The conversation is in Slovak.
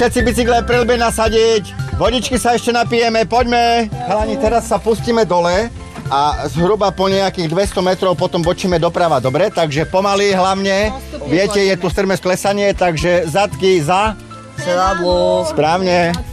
Všetci bicykle prilbe nasadiť. Vodičky sa ešte napijeme, poďme. Chalani, teraz sa pustíme dole a zhruba po nejakých 200 metrov potom bočíme doprava, dobre? Takže pomaly hlavne. Viete, je tu strmé sklesanie, takže zadky za. Správne.